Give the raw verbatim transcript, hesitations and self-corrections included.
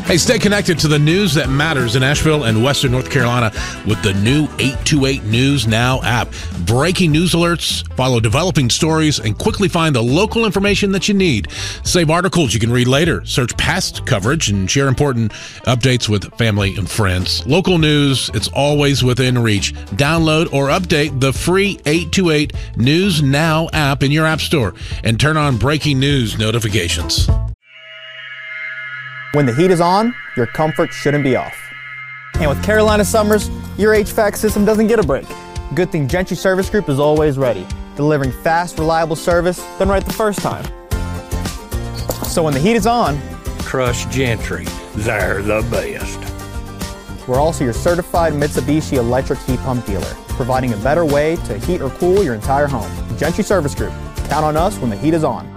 Hey, stay connected to the news that matters in Asheville and Western North Carolina with the new eight two eight News Now app. Breaking news alerts, follow developing stories, and quickly find the local information that you need. Save articles you can read later. Search past coverage and share important updates with family and friends. Local news, it's always within reach. Download or update the free eight two eight News Now app in your app store and turn on breaking news notifications. When the heat is on, your comfort shouldn't be off. And with Carolina summers, your H V A C system doesn't get a break. Good thing Gentry Service Group is always ready, delivering fast, reliable service done right the first time. So when the heat is on, trust Gentry. They're the best. We're also your certified Mitsubishi electric heat pump dealer, providing a better way to heat or cool your entire home. Gentry Service Group. Count on us when the heat is on.